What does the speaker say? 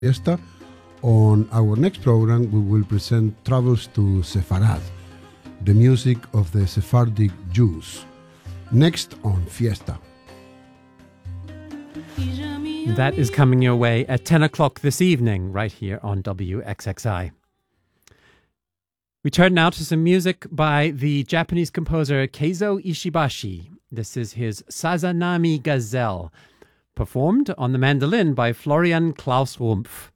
Fiesta. On our next program, we will present Travels to Sepharad, the music of the Sephardic Jews. Next on Fiesta. That is coming your way at 10 o'clock this evening, right here on WXXI. We turn now to some music by the Japanese composer Keizo Ishibashi. This is his Sazanami Gazelle, performed on the mandolin by Florian Klaus Rumpf.